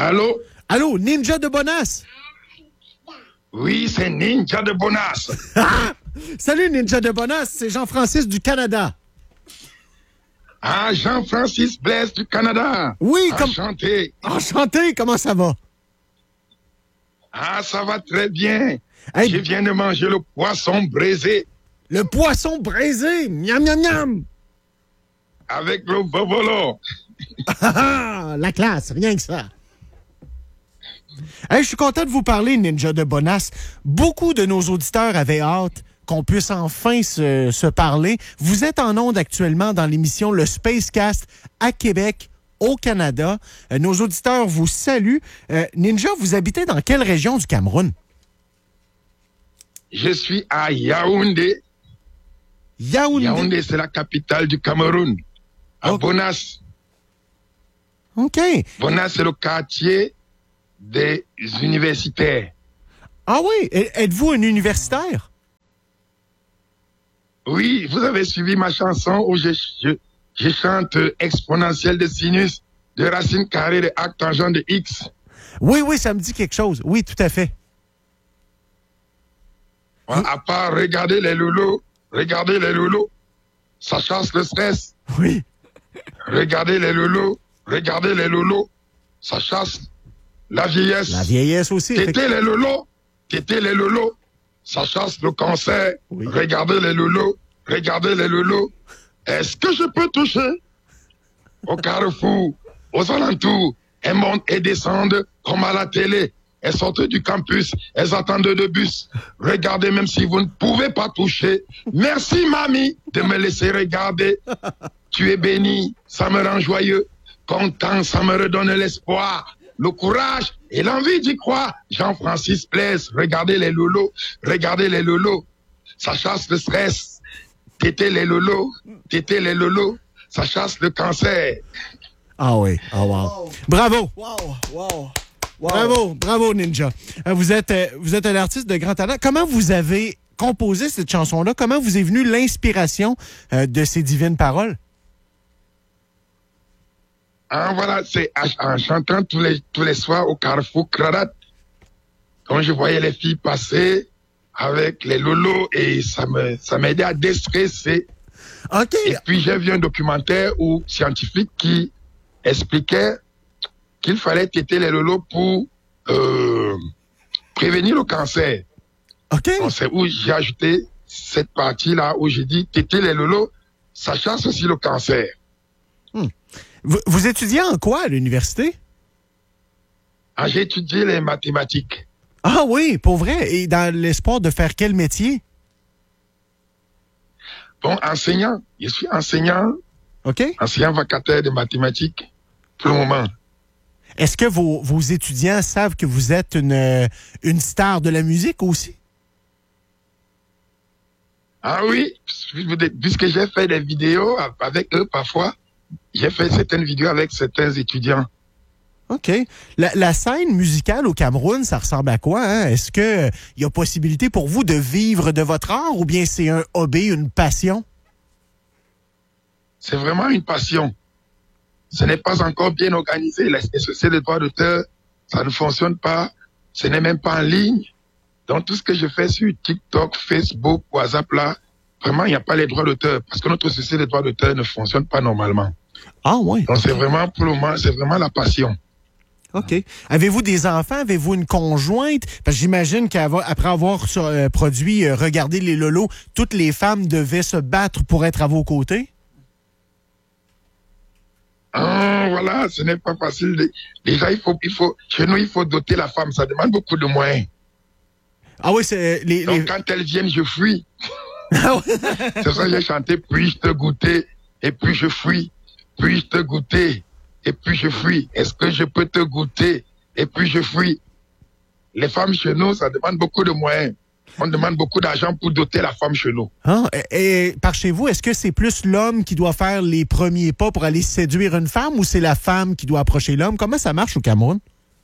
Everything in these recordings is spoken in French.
Allô? Allô, Ninja de Bonas? Oui, c'est Ninja de Bonas. Salut, Ninja de Bonas, c'est Jean-Francis du Canada. Ah, Jean-Francis Blaise du Canada. Oui, enchanté. Enchanté, comment ça va? Ah, ça va très bien. Hey, Je viens de manger le poisson braisé. Le poisson braisé, miam, miam, miam. Avec le bobolo. La classe, rien que ça. Hey, je suis content de vous parler, Ninja de Bonas. Beaucoup de nos auditeurs avaient hâte qu'on puisse enfin se parler. Vous êtes en onde actuellement dans l'émission Le Spacecast à Québec, au Canada. Nos auditeurs vous saluent. Ninja, vous habitez dans quelle région du Cameroun? Je suis à Yaoundé. Yaoundé, c'est la capitale du Cameroun. À Bonas. OK. Bonas, c'est le quartier des universitaires. Ah oui? Êtes-vous un universitaire? Oui, vous avez suivi ma chanson où je chante exponentielle de sinus, de racine carrée de arc tangent de X. Oui, ça me dit quelque chose. Oui, tout à fait. À part regarder les loulous, ça chasse le stress. Oui. Regardez les loulous, ça chasse la vieillesse. La vieillesse aussi. Tétez les loulous, ça chasse le cancer. Oui. Regardez les loulous. Est-ce que je peux toucher? Au carrefour, aux alentours, elles montent et descendent comme à la télé. Elles sortent du campus, elles attendent de bus. Regardez même si vous ne pouvez pas toucher. Merci, mamie, de me laisser regarder. Tu es béni, ça me rend joyeux. Content, ça me redonne l'espoir, le courage et l'envie d'y croire. Jean-Francis Blaise, regardez les loulous. Ça chasse le stress. Tétez les loulous, ça chasse le cancer. Ah oui, wow. Bravo. Wow. Bravo, Ninja. Vous êtes un artiste de grand talent. Comment vous avez composé cette chanson-là? Comment vous est venue l'inspiration de ces divines paroles? Ah, voilà, c'est en chantant tous les soirs au Carrefour Cradat. Quand je voyais les filles passer avec les lolos et ça m'aidait à déstresser. OK. Et puis j'ai vu un documentaire scientifique qui expliquait qu'il fallait téter les lolos pour prévenir le cancer. OK. Donc, c'est où j'ai ajouté cette partie-là où j'ai dit téter les lolos, ça chasse aussi le cancer. Vous étudiez en quoi à l'université? Ah, j'ai étudié les mathématiques. Ah oui, pour vrai? Et dans l'espoir de faire quel métier? Bon, enseignant. Je suis enseignant. OK. Enseignant vacataire de mathématiques pour le moment. Est-ce que vos étudiants savent que vous êtes une star de la musique aussi? Ah oui, puisque j'ai fait des vidéos avec eux parfois. J'ai fait certaines vidéos avec certains étudiants. OK. La scène musicale au Cameroun, ça ressemble à quoi? Hein? Est-ce qu'il y a possibilité pour vous de vivre de votre art ou bien c'est un hobby, une passion? C'est vraiment une passion. Ce n'est pas encore bien organisé. La SCC des droits d'auteur, ça ne fonctionne pas. Ce n'est même pas en ligne. Donc tout ce que je fais sur TikTok, Facebook, WhatsApp, là, vraiment, il n'y a pas les droits d'auteur parce que notre SCC des droits d'auteur ne fonctionne pas normalement. Ah oui. Donc c'est vraiment, pour le moment, c'est vraiment la passion. OK. Avez-vous des enfants? Avez-vous une conjointe? Parce que j'imagine qu'après avoir produit Regardez les lolos, toutes les femmes devaient se battre pour être à vos côtés? Ah, voilà, ce n'est pas facile. Déjà, chez nous, il faut doter la femme. Ça demande beaucoup de moyens. Ah oui, Donc, quand elles viennent, je fuis. C'est ça que j'ai chanté. Puis-je te goûter? Et puis je fuis. Puis-je te goûter? Et puis je fuis. Est-ce que je peux te goûter? Et puis je fuis. Les femmes chez nous, ça demande beaucoup de moyens. On demande beaucoup d'argent pour doter la femme chez nous. Ah, et par chez vous, est-ce que c'est plus l'homme qui doit faire les premiers pas pour aller séduire une femme ou c'est la femme qui doit approcher l'homme? Comment ça marche au Cameroun?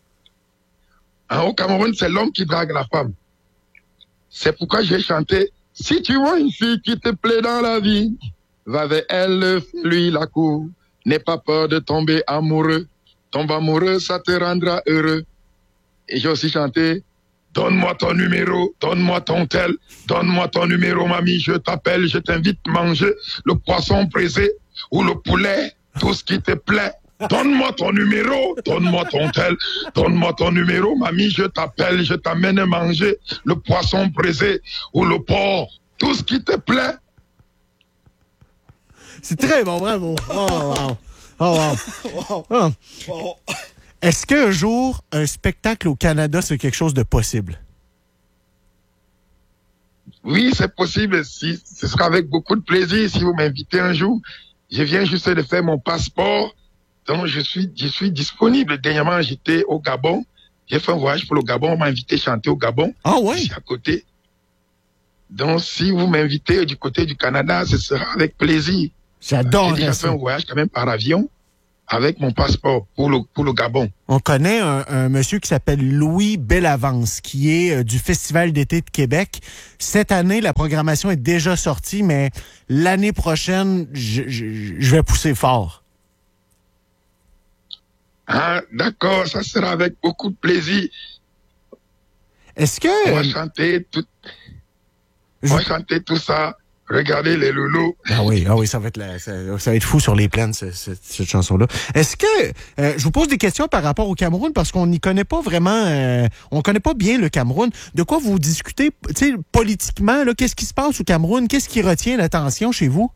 Au Cameroun, c'est l'homme qui drague la femme. C'est pourquoi j'ai chanté « Si tu vois une fille qui te plaît dans la vie, va vers elle, lui la cour. N'aie pas peur de tomber amoureux. tombe amoureux, ça te rendra heureux. Et j'ai aussi chanté, donne-moi ton numéro, donne-moi ton tel, donne-moi ton numéro, mamie, je t'appelle, je t'invite à manger le poisson braisé ou le poulet, tout ce qui te plaît. Donne-moi ton numéro, donne-moi ton tel, donne-moi ton numéro, mamie, je t'appelle, je t'amène à manger le poisson braisé ou le porc, tout ce qui te plaît. C'est très bon, bravo. Oh, wow. Oh, wow. Oh. Oh. Est-ce qu'un jour, un spectacle au Canada, c'est quelque chose de possible? Oui, c'est possible. Si, ce sera avec beaucoup de plaisir si vous m'invitez un jour. Je viens juste de faire mon passeport. Donc, je suis disponible. Dernièrement, j'étais au Gabon. J'ai fait un voyage pour le Gabon. On m'a invité à chanter au Gabon. Ah ouais? Ici à côté. Donc, si vous m'invitez du côté du Canada, ce sera avec plaisir. J'adore ça. J'ai déjà fait un voyage quand même par avion avec mon passeport pour le Gabon. On connaît un monsieur qui s'appelle Louis Bellavance, qui est du Festival d'été de Québec. Cette année, la programmation est déjà sortie, mais l'année prochaine, je vais pousser fort. Ah, d'accord, ça sera avec beaucoup de plaisir. Est-ce que... On va chanter tout ça. Regardez les loulous. Ah oui, ça va être fou sur les plaines, cette chanson-là. Est-ce que, je vous pose des questions par rapport au Cameroun, parce qu'on n'y connaît pas vraiment, on connaît pas bien le Cameroun. De quoi vous discutez, tu sais, politiquement, là, qu'est-ce qui se passe au Cameroun? Qu'est-ce qui retient l'attention chez vous?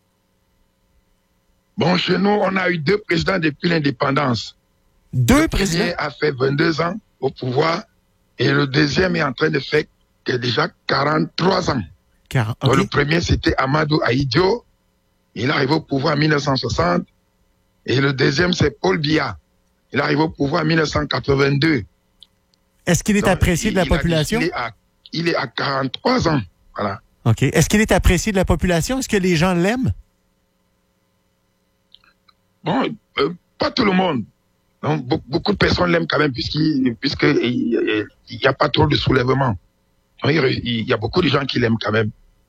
Bon, chez nous, on a eu 2 présidents depuis l'indépendance. 2 présidents? Le premier a fait 22 ans au pouvoir, et le deuxième est en train de faire déjà 43 ans. Okay. Donc, le premier, c'était Amadou Ahidjo. Il est arrivé au pouvoir en 1960. Et le deuxième, c'est Paul Biya. Il est arrivé au pouvoir en 1982. Est-ce qu'il est apprécié de la population? Il est à 43 ans. Voilà. OK. Est-ce qu'il est apprécié de la population? Est-ce que les gens l'aiment? Bon, pas tout le monde. Donc, beaucoup de personnes l'aiment quand même, puisqu'il n'y a pas trop de soulèvement. Il y a beaucoup de gens qui l'aiment quand même.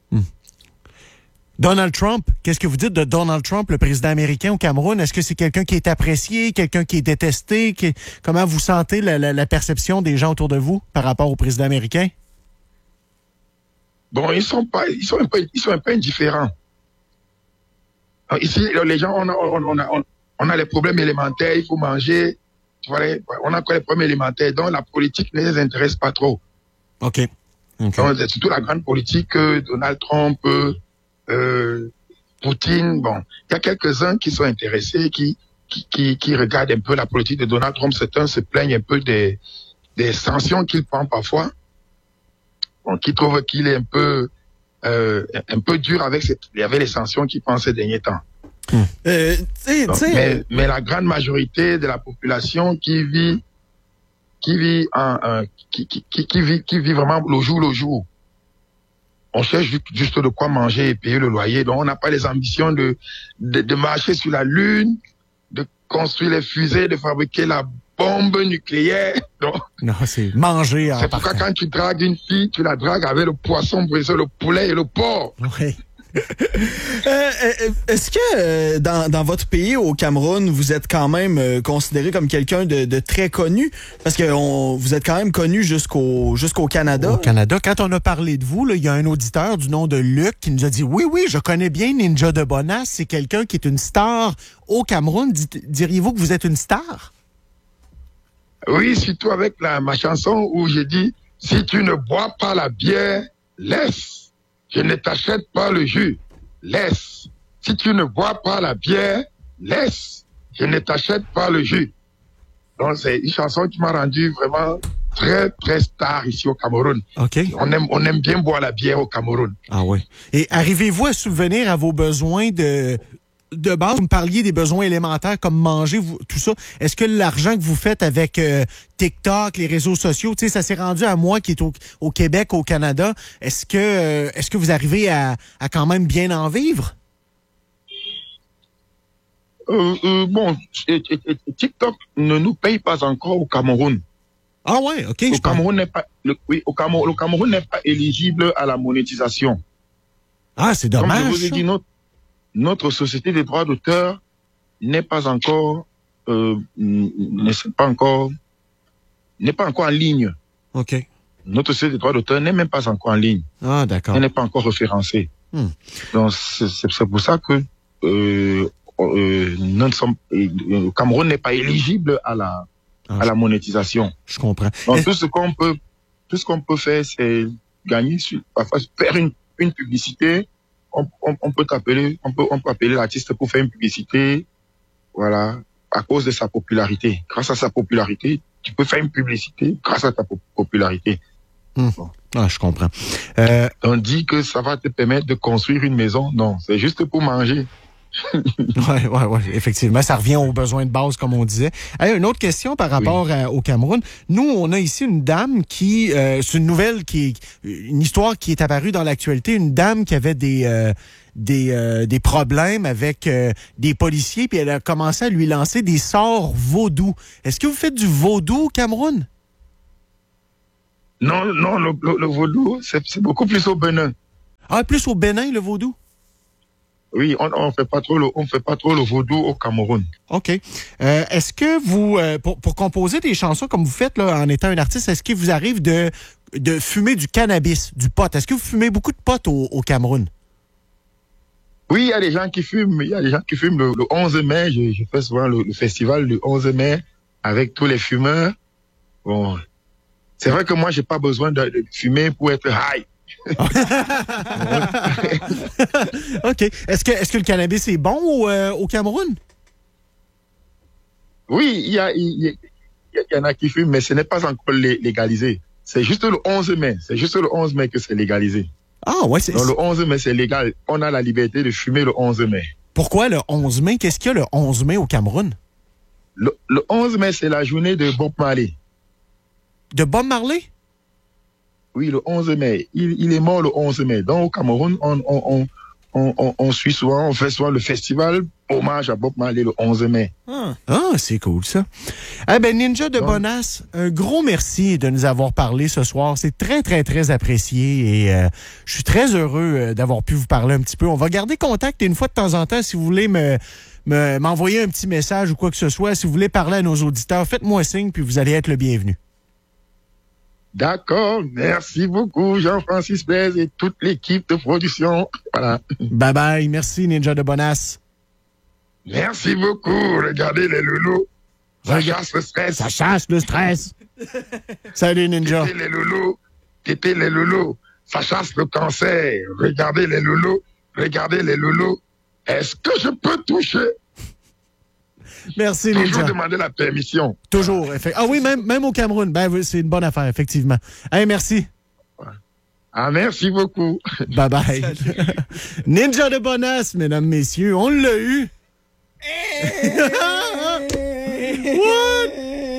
Donald Trump, qu'est-ce que vous dites de Donald Trump, le président américain au Cameroun? Est-ce que c'est quelqu'un qui est apprécié, quelqu'un qui est détesté? Comment vous sentez la perception des gens autour de vous par rapport au président américain? Bon, ils sont un peu indifférents. Alors, ici, les gens, on a les problèmes élémentaires, il faut manger. Tu vois, on a quoi les problèmes élémentaires, donc la politique ne les intéresse pas trop. OK. Donc, c'est surtout la grande politique, Donald Trump, Poutine. Bon, il y a quelques-uns qui sont intéressés, qui regardent un peu la politique de Donald Trump. Certains se plaignent un peu des sanctions qu'il prend parfois. Bon, qui trouvent qu'il est un peu dur avec les sanctions qu'il prend ces derniers temps. Donc, mais la grande majorité de la population qui vit vraiment le jour. On cherche juste de quoi manger et payer le loyer. Donc, on n'a pas les ambitions de marcher sur la Lune, de construire les fusées, de fabriquer la bombe nucléaire. Donc, non, c'est manger en c'est pourquoi quand tu dragues une fille, tu la dragues avec le poisson braisé, le poulet et le porc. Oui. Est-ce que dans votre pays, au Cameroun, vous êtes quand même considéré comme quelqu'un de très connu? Parce que vous êtes quand même connu jusqu'au Canada. Au Canada, quand on a parlé de vous, il y a un auditeur du nom de Luc qui nous a dit « Oui, je connais bien Ninja de Bonas. C'est quelqu'un qui est une star au Cameroun. Diriez-vous que vous êtes une star? » Oui, surtout avec ma chanson où j'ai dit « Si tu ne bois pas la bière, laisse. Je ne t'achète pas le jus. Laisse. Si tu ne bois pas la bière, laisse. Je ne t'achète pas le jus. » Donc, c'est une chanson qui m'a rendu vraiment très, très star ici au Cameroun. OK. On aime bien boire la bière au Cameroun. Ah oui. Et arrivez-vous à subvenir à vos besoins de base? Vous me parliez des besoins élémentaires comme manger, tout ça. Est-ce que l'argent que vous faites avec TikTok, les réseaux sociaux, tu sais, ça s'est rendu à moi qui est au Québec, au Canada. Est-ce que vous arrivez à quand même bien en vivre? Bon, TikTok ne nous paye pas encore au Cameroun. Ah ouais, OK. Le Cameroun n'est pas éligible à la monétisation. Ah, c'est dommage. Comme je vous ai dit, notre société des droits d'auteur n'est pas encore n'est pas encore en ligne. OK. Notre société de droit d'auteur n'est même pas encore en ligne. Ah, d'accord. Elle n'est pas encore référencée. Donc, c'est pour ça que le Cameroun n'est pas éligible à la monétisation. Je comprends. Donc, tout ce qu'on peut faire, c'est gagner parfois faire une publicité. On peut appeler l'artiste pour faire une publicité. Voilà. À cause de sa popularité. Grâce à sa popularité, tu peux faire une publicité grâce à ta popularité. Bon. Ah, je comprends. On dit que ça va te permettre de construire une maison. Non, c'est juste pour manger. Ouais, effectivement. Ça revient aux besoins de base, comme on disait. Une autre question par rapport au Cameroun. Nous, on a ici une dame qui... c'est une nouvelle une histoire qui est apparue dans l'actualité. Une dame qui avait des problèmes avec des policiers, puis elle a commencé à lui lancer des sorts vaudous. Est-ce que vous faites du vaudou au Cameroun? Non, le vaudou, c'est beaucoup plus au Bénin. Ah, plus au Bénin, le vaudou? Oui, on fait pas trop le vaudou au Cameroun. OK. Est-ce que vous, pour composer des chansons comme vous faites là, en étant un artiste, est-ce qu'il vous arrive de fumer du cannabis, du pot? Est-ce que vous fumez beaucoup de pot au Cameroun? Oui, il y a des gens qui fument. Il y a des gens qui fument le 11 mai. Je fais souvent le festival du 11 mai avec tous les fumeurs. Bon, c'est vrai que moi, j'ai pas besoin de fumer pour être high. OK. Est-ce que le cannabis est bon au Cameroun? Oui, il y en a qui fument, mais ce n'est pas encore légalisé. C'est juste le 11 mai. C'est juste le 11 mai que c'est légalisé. Ah, ouais, Donc, le 11 mai, c'est légal. On a la liberté de fumer le 11 mai. Pourquoi le 11 mai? Qu'est-ce qu'il y a le 11 mai au Cameroun? Le 11 mai, c'est la journée de Bob Marley. De Bob Marley? Oui, le 11 mai. Il est mort le 11 mai. Donc, au Cameroun, on fait souvent le festival hommage à Bob Marley le 11 mai. Ah, c'est cool, ça. Eh ben, Ninja de Bonasse, un gros merci de nous avoir parlé ce soir. C'est très, très, très apprécié et je suis très heureux d'avoir pu vous parler un petit peu. On va garder contact et une fois de temps en temps, si vous voulez m'envoyer un petit message ou quoi que ce soit, si vous voulez parler à nos auditeurs, faites-moi signe puis vous allez être le bienvenu. D'accord, merci beaucoup Jean-Francis Blaise et toute l'équipe de production. Voilà. Bye bye, merci Ninja de Bonasse. Merci beaucoup, regardez les loulous. Ça chasse le stress. Ça chasse le stress. Salut Ninja. Tétez les loulous. Ça chasse le cancer. Regardez les loulous. Est-ce que je peux toucher? Merci, Ninja. Toujours demander la permission. Toujours. Ah oui, même au Cameroun. Ben, c'est une bonne affaire, effectivement. Hey, merci. Ah, merci beaucoup. Bye bye. Ninja de Bonasse, mesdames, messieurs, on l'a eu. What?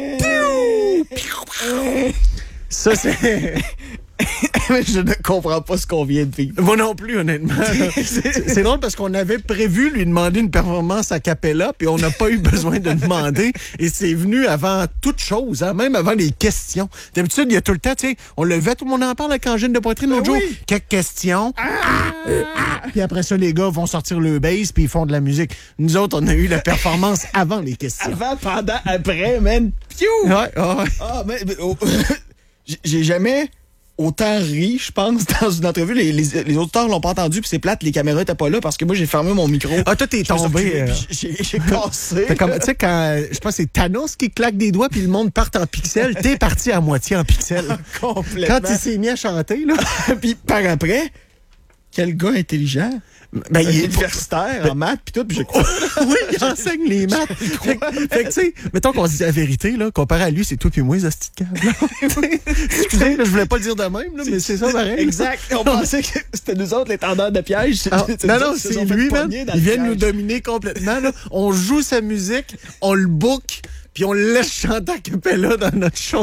Ça, c'est... Je ne comprends pas ce qu'on vient de vivre. Moi non plus, honnêtement. C'est drôle parce qu'on avait prévu lui demander une performance a cappella, puis on n'a pas eu besoin de demander. Et c'est venu avant toute chose, hein, même avant les questions. D'habitude, il y a tout le temps, tu sais, on le levait, tout le monde en parle avec Angèle de Poitrine l'autre jour. Quelques questions. Puis après ça, les gars vont sortir le bass, puis ils font de la musique. Nous autres, on a eu la performance avant les questions. Avant, pendant, après, man. Piou! Ouais. Ah, mais j'ai jamais autant ri, je pense, dans une entrevue. Les auditeurs l'ont pas entendu, puis c'est plate, les caméras étaient pas là parce que moi, j'ai fermé mon micro. Ah, toi, t'es tombé. J'ai cassé. Tu sais, quand, je pense que c'est Thanos qui claque des doigts, puis le monde part en pixels, t'es parti à moitié en pixels. Complètement. Quand il s'est mis à chanter, là. Puis par après, quel gars intelligent. Ben, il est universitaire en maths puis tout, puis oui, il enseigne les maths. Fait que tu sais, mettons qu'on se dit la vérité là, comparé à lui, c'est toi puis moi, ce petit câble. Excusez, là, je voulais pas le dire de même là, mais c'est ça pareil. Exact. On pensait que c'était nous autres les tendeurs de piège. Non, c'est lui, man. Il vient de nous dominer complètement là. On joue sa musique, on le book, puis on le laisse chanter a cappella dans notre show.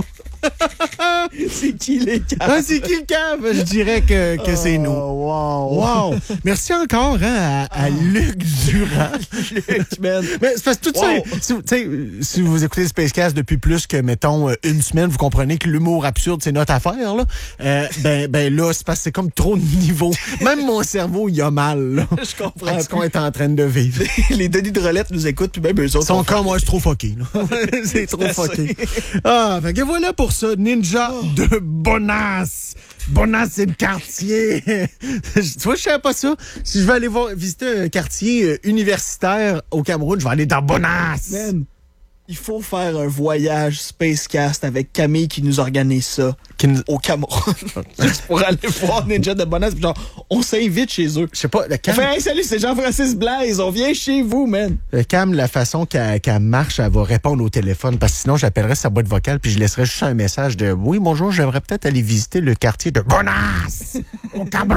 C'est qui les caves? Ah, c'est qui le cave? Je dirais que c'est nous. Wow! Merci encore à Luc Durand. Luc, man. Mais c'est parce que tout ça, si vous écoutez le Spacecast depuis plus que, mettons, une semaine, vous comprenez que l'humour absurde, c'est notre affaire, là. Ben là, c'est parce que c'est comme trop de niveaux. Même mon cerveau, il a mal, là. Je comprends. Ce qu'on est en train de vivre. Les Denis de Rolette nous écoutent, puis même eux autres. Ils sont comme moi, je suis trop fucké, là. C'est trop fucké. Ah, fait que voilà pour ça, Ninja de Bonasse. Bonasse, c'est le quartier. Tu vois, je savais pas ça. Si je veux aller visiter un quartier universitaire au Cameroun, je vais aller dans Bonasse. Man, il faut faire un voyage Spacecast avec Camille qui nous organise ça au Cameroun. Juste pour aller voir Ninja de Bonasse. Genre, on s'invite chez eux. Je sais pas, le Cam... Hey, salut, c'est Jean-Francis Blaise. On vient chez vous, man. Le Cam, la façon qu'elle marche, elle va répondre au téléphone. Parce que sinon, j'appellerais sa boîte vocale puis je laisserais juste un message de « Oui, bonjour, j'aimerais peut-être aller visiter le quartier de Bonasse au Cameroun. »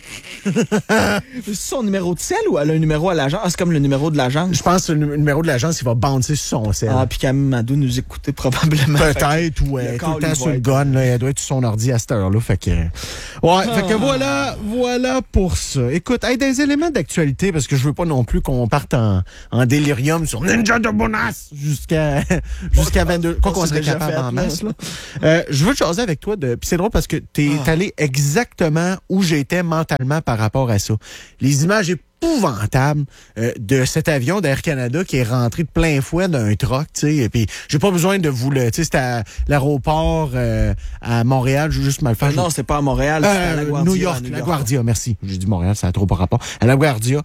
C'est son numéro de sel ou elle a un numéro à l'agence? Ah, c'est comme le numéro de l'agence. Je pense que le numéro de l'agence, il va bouncer sur son sel. Ah, puis Camille Madou nous écoutait probablement. Peut-être, ou tout le temps sur le gun, là, elle doit être sur son ordi à cette heure-là. Fait que, fait que voilà pour ça. Écoute, des éléments d'actualité, parce que je veux pas non plus qu'on parte en délirium sur Ninja de Bonasse jusqu'à 22. Quoi qu'on serait capable en masse, là. Je veux jaser avec toi puis c'est drôle parce que t'es allé exactement où j'étais mentalement par rapport à ça. Les images épouvantable de cet avion d'Air Canada qui est rentré de plein fouet d'un troc, tu sais, et puis j'ai pas besoin de vous le, tu sais, c'était à l'aéroport à Montréal, je veux juste mal faire. Non, c'est pas à Montréal, c'est à LaGuardia. New York, LaGuardia, merci. J'ai dit Montréal, ça a trop par rapport. À LaGuardia,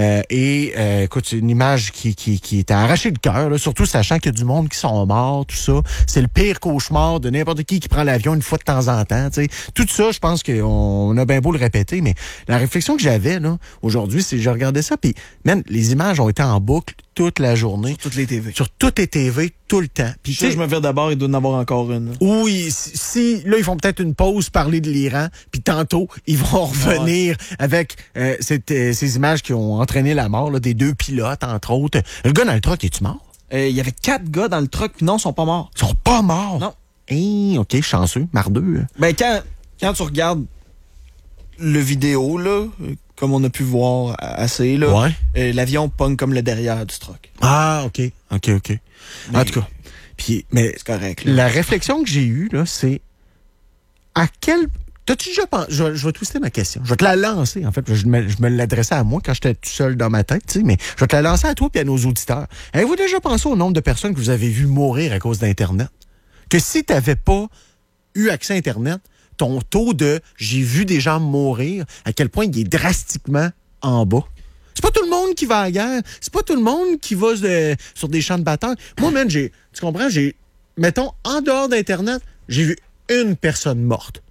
écoute, c'est une image qui t'a arraché le cœur, là, surtout sachant qu'il y a du monde qui sont morts, tout ça. C'est le pire cauchemar de n'importe qui prend l'avion une fois de temps en temps, tu sais. Tout ça, je pense qu'on a bien beau le répéter, mais la réflexion que j'avais, là, aujourd'hui, c'est je regardais ça, puis, man, les images ont été en boucle toute la journée. Sur toutes les TV. Sur toutes les TV, tout le temps. Puis, je me vire d'abord, il doit en avoir encore une. Oui, là, ils font peut-être une pause, parler de l'Iran, puis tantôt, ils vont revenir avec ces images qui ont entraîné la mort, là, des 2 pilotes, entre autres. Le gars dans le truck, es-tu mort? Il y avait 4 gars dans le truck, puis non, ils sont pas morts. Ils sont pas morts? Non. OK, chanceux, mardeux. Ben, quand tu regardes le vidéo, là, comme on a pu voir assez, là, l'avion pogne comme le derrière du truck. Ah, OK. En tout cas, mais c'est correct. Là. La réflexion que j'ai eue, là, c'est à quel... T'as-tu déjà pensé... Je vais twister ma question. Je vais te la lancer, en fait. Je me l'adressais à moi quand j'étais tout seul dans ma tête, tu sais, mais je vais te la lancer à toi et à nos auditeurs. Avez-vous déjà pensé au nombre de personnes que vous avez vues mourir à cause d'Internet? Que si t'avais pas eu accès à Internet, ton taux de « j'ai vu des gens mourir », à quel point il est drastiquement en bas. C'est pas tout le monde qui va à la guerre. C'est pas tout le monde qui va sur des champs de bataille. Moi, man, tu comprends, mettons, en dehors d'Internet, j'ai vu une personne morte.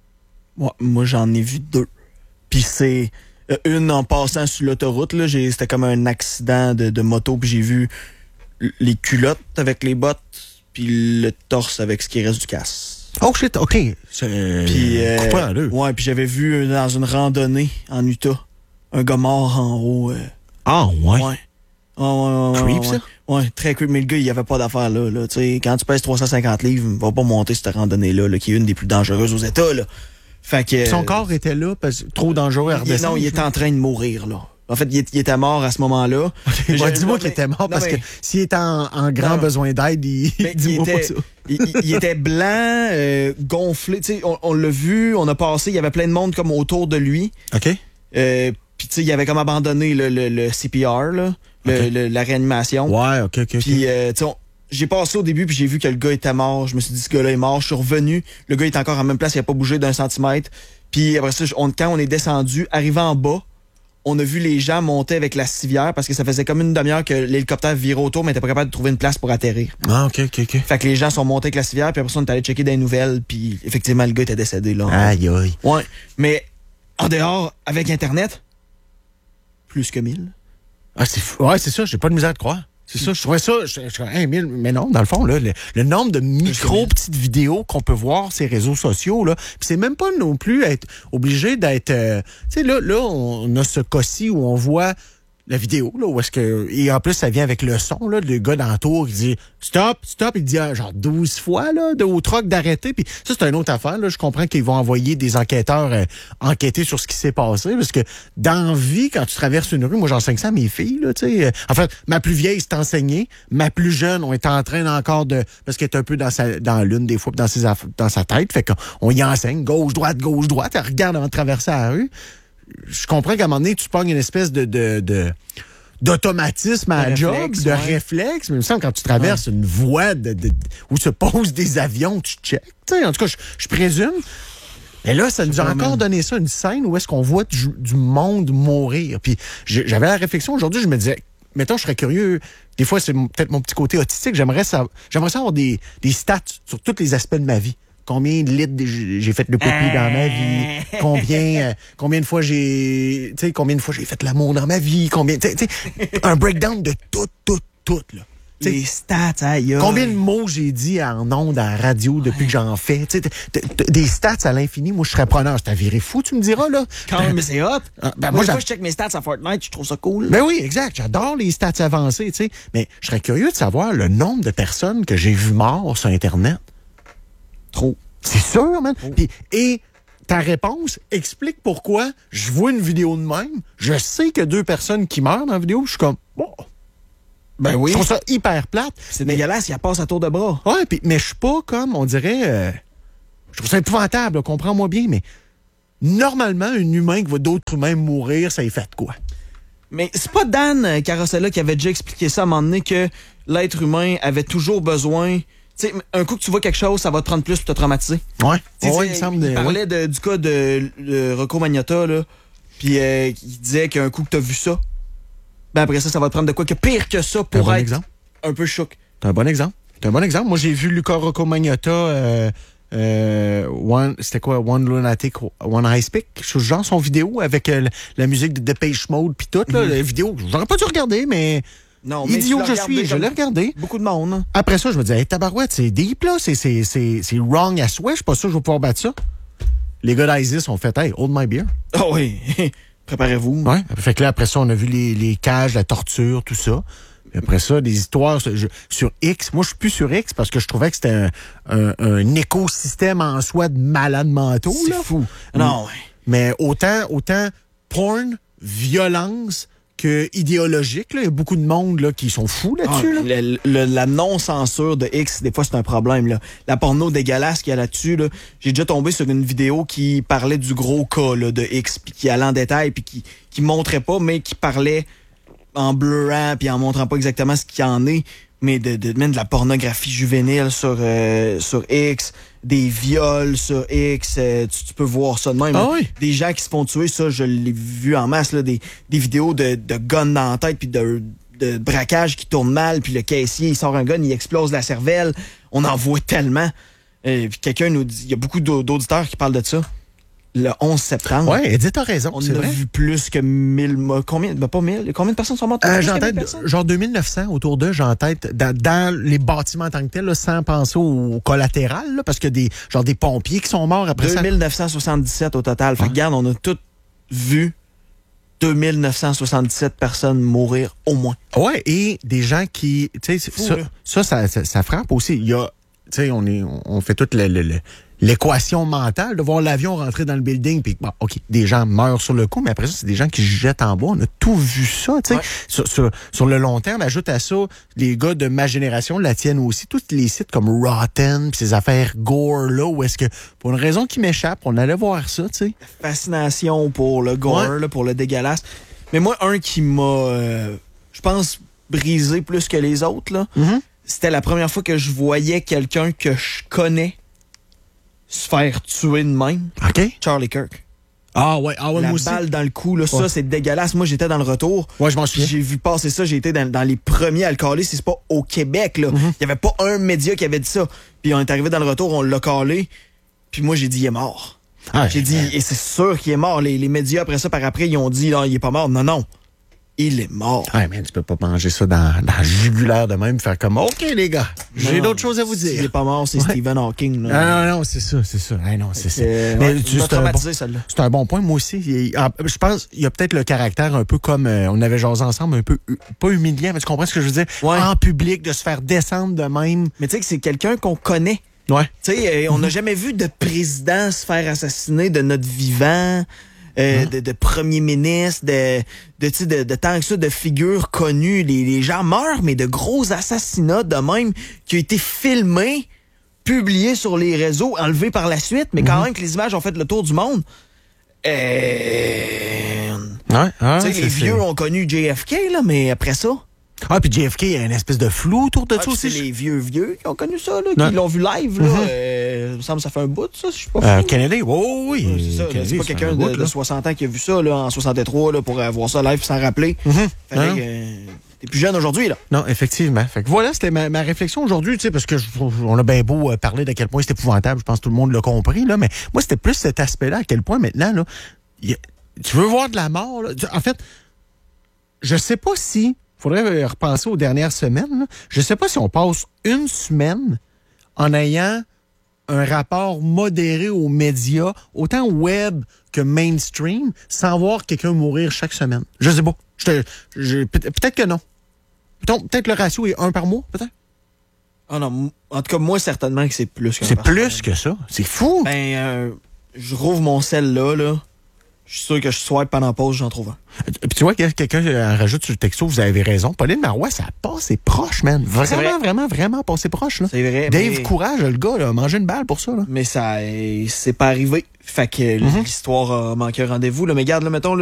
Moi, j'en ai vu 2. Puis c'est une en passant sur l'autoroute, là, c'était comme un accident de moto, puis j'ai vu les culottes avec les bottes, puis le torse avec ce qui reste du casque. Oh shit, OK. Puis puis j'avais vu dans une randonnée en Utah un gars mort en haut. Ah ouais. Creep, ça? Ouais, très creep. Mais le gars, il y avait pas d'affaire là. Tu sais, quand tu pèses 350 livres, il va pas monter cette randonnée-là, qui est une des plus dangereuses aux États, là. Fait que son corps était là parce que trop dangereux à redescendre. Non, il était en train de mourir, là. En fait, il était mort à ce moment-là. Okay. Dis-moi qu'il était mort parce que s'il était en grand besoin d'aide, dis-moi pas ça. Il était blanc, gonflé. Tu sais, on l'a vu, on a passé, il y avait plein de monde comme autour de lui. OK. Puis, tu sais, il avait comme abandonné le CPR, là, la réanimation. Ouais, OK. Puis, tu sais, j'ai passé au début, puis j'ai vu que le gars était mort. Je me suis dit, ce gars-là est mort. Je suis revenu. Le gars est encore en même place, il n'a pas bougé d'1 centimètre. Puis, après ça, quand on est descendu, arrivant en bas, on a vu les gens monter avec la civière parce que ça faisait comme une demi-heure que l'hélicoptère virait autour, mais n'était pas capable de trouver une place pour atterrir. Ah, OK. Fait que les gens sont montés avec la civière, puis après ça, on est allé checker des nouvelles, puis effectivement, le gars était décédé, là. Aïe. Ouais. Mais, en dehors, avec Internet, plus que 1000. Ah, c'est fou. Ouais, c'est ça, j'ai pas de misère à te croire. C'est ça, je trouvais ça, mais non, dans le fond, là, le nombre de petites vidéos qu'on peut voir sur les réseaux sociaux, là, puis c'est même pas non plus être obligé d'être, tu sais, là, on a ce cas-ci où on voit la vidéo, là, où est-ce que. Et en plus, ça vient avec le son, là, le gars dans le tour qui dit stop, stop. Il dit genre 12 fois, là, au truck d'arrêter. Puis ça, c'est une autre affaire, là. Je comprends qu'ils vont envoyer des enquêteurs enquêter sur ce qui s'est passé. Parce que dans la vie, quand tu traverses une rue, moi, j'enseigne ça à mes filles, là, tu sais. En fait, ma plus vieille s'est enseignée. Ma plus jeune, on est en train encore de. Parce qu'elle est un peu dans l'une des fois, dans sa tête. Fait qu'on y enseigne gauche, droite. Elle regarde avant de traverser la rue. Je comprends qu'à un moment donné, tu pognes une espèce d'automatisme à la job, de réflexe. Mais il me semble que quand tu traverses une voie où se posent des avions, tu checkes. En tout cas, je présume. Mais là, ça nous a encore donné ça, une scène où est-ce qu'on voit du monde mourir. Puis j'avais la réflexion aujourd'hui, je me disais, mettons, je serais curieux. Des fois, c'est peut-être mon petit côté autistique. J'aimerais ça avoir des stats sur tous les aspects de ma vie. Combien de litres j'ai fait le pipi dans ma vie? Combien de fois j'ai fait l'amour dans ma vie? Un breakdown de tout, là. Les stats, aïe. Combien de mots j'ai dit en ondes, à la radio depuis que j'en fais? Des stats à l'infini, moi, je serais preneur. C'est à virer fou, tu me diras, là. Quand même, c'est hot. Moi, je check mes stats à Fortnite, je trouve ça cool. Ben oui, exact. J'adore les stats avancées, tu sais. Mais je serais curieux de savoir le nombre de personnes que j'ai vues mortes sur Internet. Trop. C'est sûr, man. Et ta réponse explique pourquoi je vois une vidéo de même. Je sais que 2 personnes qui meurent dans la vidéo. Je suis comme, bon. Ben oui. Je trouve ça hyper plate. C'est dégueulasse, il passe à tour de bras. Ouais, mais je suis pas comme, on dirait. Je trouve ça épouvantable, là, comprends-moi bien, mais normalement, un humain qui voit d'autres humains mourir, ça y fait de quoi? Mais c'est pas Dan Carosella qui avait déjà expliqué ça à un moment donné que l'être humain avait toujours besoin. Tu sais, un coup que tu vois quelque chose, ça va te prendre plus pour te traumatiser. Ouais. Il parlait du cas de Rocco Magnotta, là. Puis il disait qu'un coup que t'as vu ça, ben après ça va te prendre de quoi que pire que ça pour être un peu choc. C'est un bon exemple. Moi, j'ai vu Luca Rocco Magnotta, c'était quoi? One Lunatic, One High Speak? Quelque chose genre, son vidéo avec la musique de Depeche Mode puis tout, là, la vidéo. J'aurais pas dû regarder, mais... Non, mais idiot que je suis, je l'ai regardé. Beaucoup de monde. Hein. Après ça, je me disais, hey, tabarouette, c'est deep, là. C'est wrong à souhait. Je suis pas sûr que je vais pouvoir battre ça. Les gars d'ISIS ont fait, hey, hold my beer. Ah oui, préparez-vous. Ouais. Fait que là, après ça, on a vu les cages, la torture, tout ça. Et après ça, des histoires sur X. Moi, je suis plus sur X parce que je trouvais que c'était un écosystème en soi de malades mentaux. C'est fou. Non, ouais. Mais autant porn, violence que idéologique. Là. Il y a beaucoup de monde là, qui sont fous là-dessus. Là. La non-censure de X, des fois, c'est un problème. Là. La porno dégueulasse qu'il y a là-dessus. Là. J'ai déjà tombé sur une vidéo qui parlait du gros cas là, de X, puis qui allait en détail, puis qui montrait pas, mais qui parlait en blurrant, puis en montrant pas exactement ce qu'il y en est, mais même de la pornographie juvénile sur X, des viols sur X, tu peux voir ça de même. Ah oui? Des gens qui se font tuer, ça, je l'ai vu en masse, là, des vidéos de guns dans la tête, puis de braquage qui tourne mal, puis le caissier, il sort un gun, il explose la cervelle. On en voit tellement. Puis quelqu'un nous dit, il y a beaucoup d'auditeurs qui parlent de ça. Le 11 septembre. Oui, Edith a raison. On a vu plus que 1000. Combien? Ben pas 1000. Combien de personnes sont mortes? J'ai en tête, genre 2900 autour d'eux, j'ai en tête, dans les bâtiments en tant que tel, là, sans penser au collatéral, là, parce que des pompiers qui sont morts après 2977 au total. Fait que regarde, on a tous vu 2977 personnes mourir au moins. Ouais, et des gens qui, tu sais, ça frappe aussi. Il y a, tu sais, on fait toute l'équation mentale de voir l'avion rentrer dans le building, puis bon, OK, des gens meurent sur le coup, mais après ça, c'est des gens qui se jettent en bas. On a tout vu ça, tu sais. Ouais. Sur le long terme, ajoute à ça, les gars de ma génération, la tienne aussi, tous les sites comme Rotten, puis ces affaires gore, là, où est-ce que, pour une raison qui m'échappe, on allait voir ça, tu sais. Fascination pour le gore, là, pour le dégueulasse. Mais moi, un qui m'a, je pense, brisé plus que les autres, là, c'était la première fois que je voyais quelqu'un que je connais se faire tuer de même. OK. Charlie Kirk. Ah ouais, moi aussi. La balle dans le cou, là, ça, c'est dégueulasse. Moi, j'étais dans le retour. Ouais, je m'en souviens. J'ai vu passer ça. J'ai été dans les premiers à le caler. Si c'est pas au Québec, là. Il y avait pas un média qui avait dit ça. Puis on est arrivé dans le retour, on l'a calé. Puis moi, j'ai dit, il est mort. J'ai dit, et c'est sûr qu'il est mort. Les médias, après ça, par après, ils ont dit, non, il est pas mort. Non. il est mort. Ouais, man, tu peux pas manger ça dans la jugulaire de même, faire comme, OK, les gars, j'ai d'autres choses à vous dire. S'il est pas mort, c'est Stephen Hawking. Là. Non, c'est ça. Non, c'est ça. Mais tu m'as traumatisé, celle-là. C'est un bon point, moi aussi. Je pense qu'il y a peut-être le caractère un peu comme on avait jasé ensemble, un peu, pas humiliant, mais tu comprends ce que je veux dire? Ouais. En public, de se faire descendre de même. Mais tu sais que c'est quelqu'un qu'on connaît. Ouais. Tu sais, on n'a jamais vu de président se faire assassiner de notre vivant. De premier ministre, de tant que ça, de figures connues. Les gens meurent, mais de gros assassinats de même qui ont été filmés, publiés sur les réseaux, enlevés par la suite, mais quand même que les images ont fait le tour du monde. Les vieux ont connu JFK, là, mais après ça... Ah, puis JFK, il y a une espèce de flou autour de ça aussi. C'est les vieux qui ont connu ça, là, qui l'ont vu live. Là, il me semble que ça fait un bout, ça, si je suis pas fou. Kennedy, oui. C'est ça, c'est pas quelqu'un de 60 ans qui a vu ça là, en 63 là, pour voir ça live sans rappeler. T'es plus jeune aujourd'hui, là. Non, effectivement. Fait que voilà, c'était ma réflexion aujourd'hui, tu sais, parce que on a bien beau parler d'à quel point c'est épouvantable, je pense que tout le monde l'a compris, là, mais moi, c'était plus cet aspect-là, à quel point maintenant, là, tu veux voir de la mort, là. En fait, je sais pas si... Faudrait repenser aux dernières semaines. Là. Je ne sais pas si on passe une semaine en ayant un rapport modéré aux médias, autant web que mainstream, sans voir quelqu'un mourir chaque semaine. Je sais pas. Peut-être que non. Peut-être le ratio est 1 par mois, peut-être? Ah non, en tout cas, moi, certainement que c'est plus que ça. C'est plus que ça. C'est fou. Je rouvre mon sel là. Je suis sûr que je swipe pendant la pause, j'en trouve un. Puis tu vois, quelqu'un rajoute sur le texto, vous avez raison. Pauline Marois, ça a passé proche, man. Vraiment passé proche, là. C'est vrai. Dave Courage, le gars, là, a mangé une balle pour ça, là. Mais ça, c'est pas arrivé. Fait que l'histoire a manqué un rendez-vous, là. Mais regarde, là, mettons, là,